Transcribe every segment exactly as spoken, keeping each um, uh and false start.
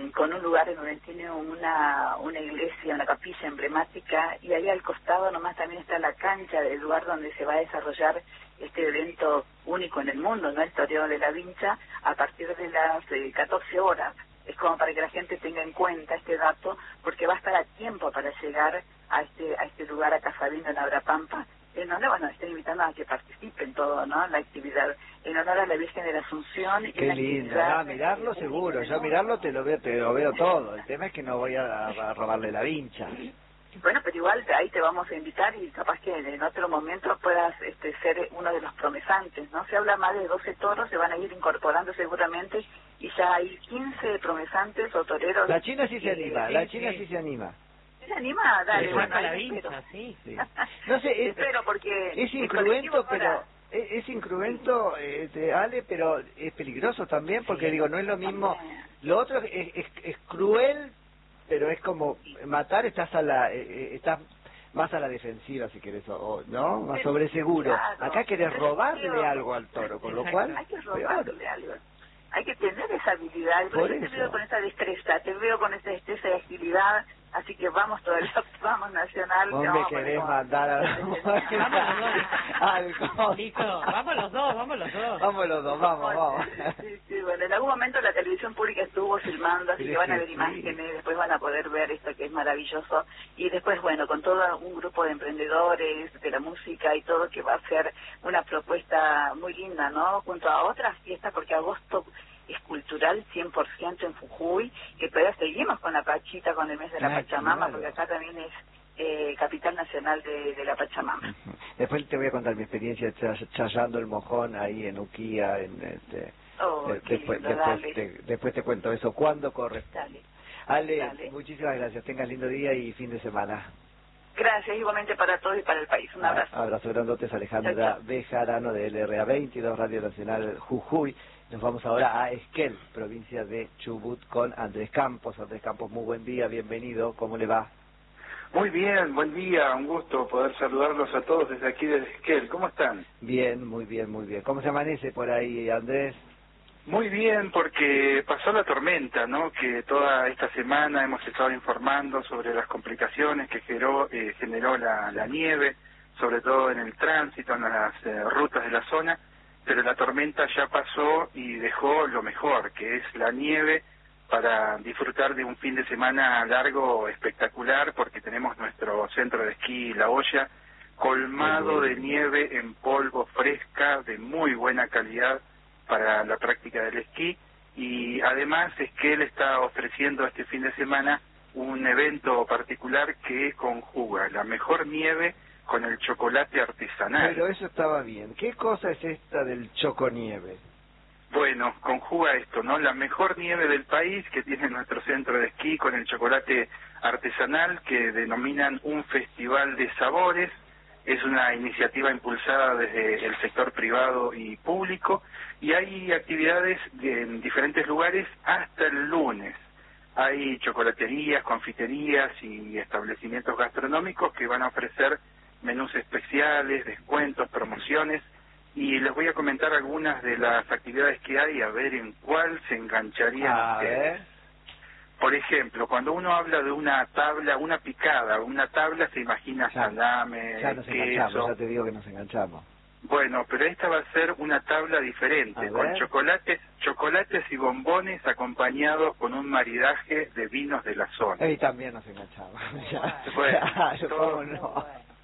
con un lugar en donde tiene una, una iglesia, una capilla emblemática, y ahí al costado nomás también está la cancha del lugar donde se va a desarrollar este evento único en el mundo, ¿no? El Toreo de la Vincha, a partir de las eh, catorce horas. Es como para que la gente tenga en cuenta este dato, porque va a estar a tiempo para llegar a este a este lugar, a Casabindo, en Abrapampa, en donde, bueno, están invitando a que participen todo, ¿no? La actividad en honor a la Virgen de la Asunción. Y qué lindo, no, mirarlo seguro, yo mirarlo te lo veo, te lo veo todo, el tema es que no voy a, a robarle la vincha. Bueno, pero igual ahí te vamos a invitar y capaz que en otro momento puedas este, ser uno de los promesantes, ¿no? Se habla más de doce toros, se van a ir incorporando seguramente, y ya hay quince promesantes o toreros. La China sí se anima, sí, la China sí. sí se anima. ¿Se anima? Dale, sí, bueno, la ahí vincha, sí. sí. No sé, es, espero porque es incruento, pero es, es incruento, este, Ale, pero es peligroso también, porque sí, digo, no es lo mismo. Lo otro es, es, es cruel, pero es como matar, estás a la, eh, estás más a la defensiva, si querés, o, ¿no? Más sobre seguro. Claro. Acá querés robarle algo al toro, con lo cual hay que robarle peor. algo. Hay que tener esa habilidad. Por yo te veo con esa destreza, te veo con esa destreza y agilidad. Así que vamos todavía, vamos Nacional. ¿Vos me querés mandar a algo? Listo, vamos los dos, vamos los dos. Vamos los dos, vamos, vamos. Sí, sí, bueno, en algún momento la televisión pública estuvo filmando, así sí, que van a ver sí, imágenes, sí. Después van a poder ver esto que es maravilloso. Y después, bueno, con todo un grupo de emprendedores, de la música y todo, que va a ser una propuesta muy linda, ¿no? Junto a otras fiestas, porque agosto es cultural cien por ciento en Jujuy, que todavía seguimos con la Pachita, con el mes de la Ay, Pachamama, claro. Porque acá también es eh, capital nacional de, de la Pachamama. Uh-huh. Después te voy a contar mi experiencia charlando el mojón ahí en Uquía, en este... Oh, de, después, lindo, después, te, después te cuento eso, ¿cuándo corre? Dale. Ale, dale. Muchísimas gracias, tengas lindo día y fin de semana. Gracias, igualmente para todos y para el país. Un abrazo. Ah, abrazo grandotes, Alejandra Bejarano de L R A veintidós, Radio Nacional Jujuy. Nos vamos ahora a Esquel, provincia de Chubut, con Andrés Campos. Andrés Campos, muy buen día, bienvenido, ¿cómo le va? Muy bien, buen día, un gusto poder saludarlos a todos desde aquí desde Esquel. ¿Cómo están? Bien, muy bien, muy bien. ¿Cómo se amanece por ahí, Andrés? Muy bien, porque pasó la tormenta, ¿no? Que toda esta semana hemos estado informando sobre las complicaciones que generó, eh, generó la, la nieve, sobre todo en el tránsito, en las eh, rutas de la zona, pero la tormenta ya pasó y dejó lo mejor, que es la nieve, para disfrutar de un fin de semana largo espectacular, porque tenemos nuestro centro de esquí La Hoya colmado de nieve en polvo fresca, de muy buena calidad para la práctica del esquí, y además Esquel está ofreciendo este fin de semana un evento particular que conjuga la mejor nieve con el chocolate artesanal. Pero eso estaba bien. ¿Qué cosa es esta del choconieve? Bueno, conjuga esto, ¿no? La mejor nieve del país que tiene nuestro centro de esquí con el chocolate artesanal que denominan un festival de sabores. Es una iniciativa impulsada desde el sector privado y público y hay actividades en diferentes lugares hasta el lunes. Hay chocolaterías, confiterías y establecimientos gastronómicos que van a ofrecer menús especiales, descuentos, promociones, y les voy a comentar algunas de las actividades que hay, a ver en cuál se engancharían a ustedes. Ver. Por ejemplo, cuando uno habla de una tabla, una picada, una tabla se imagina ya, salame, ya nos queso. Enganchamos, ya te digo que nos enganchamos. Bueno, pero esta va a ser una tabla diferente, a con ver. chocolates, chocolates y bombones acompañados con un maridaje de vinos de la zona. Y también nos enganchamos. ya, bueno, ya, todo, no.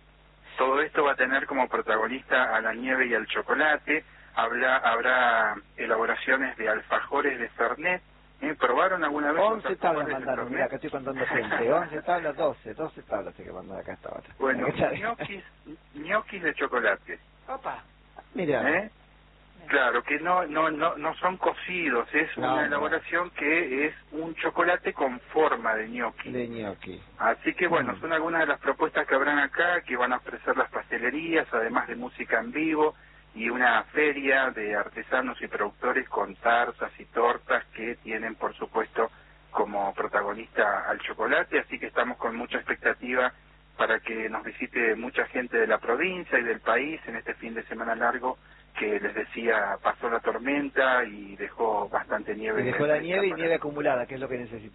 todo esto va a tener como protagonista a la nieve y al chocolate. Habla, habrá elaboraciones de alfajores de Fernet. ¿Eh? ¿Probaron alguna vez? once tablas mandaron, mira, que estoy contando gente. once tablas, doce, doce tablas hay que mandar acá esta otra. Bueno, ñoquis, ñoquis de chocolate. Opa. Mira. ¿Eh? Claro, que no no no no son cocidos, es no, una elaboración no. que es un chocolate con forma de ñoqui. De ñoqui. Así que bueno, mm. son algunas de las propuestas que habrán acá, que van a ofrecer las pastelerías, además de música en vivo, y una feria de artesanos y productores con tarzas y tortas que tienen, por supuesto, como protagonista al chocolate, así que estamos con mucha expectativa para que nos visite mucha gente de la provincia y del país en este fin de semana largo que les decía pasó la tormenta y dejó bastante nieve. Y dejó la nieve y nieve acumulada, que es lo que necesitamos.